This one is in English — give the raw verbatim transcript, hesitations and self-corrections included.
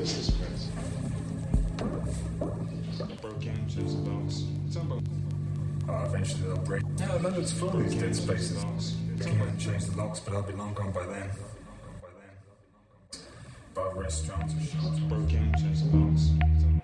This is crazy. Broke game, chase the dogs. Talk about Oh, eventually they'll break. Yeah, loads full of these dead spaces. They can't change the locks, but I'll be long gone by then. Bar restaurants or shops. broke game, chase the dogs.